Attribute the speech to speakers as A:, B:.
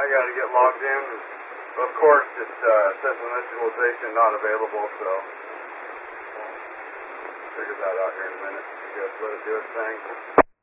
A: got to get logged in. Of course, it says initialization not available, so we'll figure that out here in a minute. I guess let it do its thing.